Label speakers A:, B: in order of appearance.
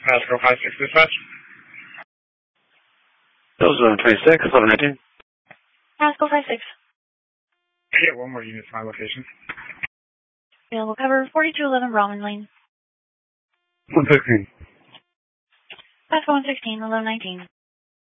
A: Pasco 56 dispatch.
B: Those 1126, 1119.
C: Pasco 56.
A: Yeah, one more unit to my location.
C: Available cover 4211 Brahman Lane.
B: 116.
C: Pasco 116, 1119.